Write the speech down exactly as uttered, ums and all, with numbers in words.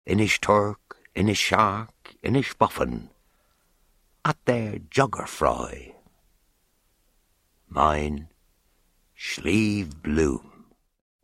Inish Turk, inish shark, inish buffin, at their jugger fry. Mine, Slieve Bloom.